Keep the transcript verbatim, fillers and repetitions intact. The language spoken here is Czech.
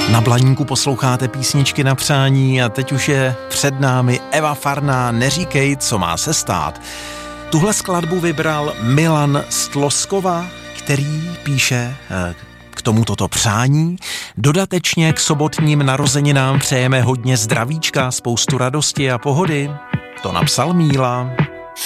Na Blaníku posloucháte písničky na přání a teď už je před námi Eva Farná, Neříkej, co má se stát. Tuhle skladbu vybral Milan z Tloskova, který píše k tomu toto přání. Dodatečně k sobotním narozeninám přejeme hodně zdravíčka, spoustu radosti a pohody. To napsal Míla.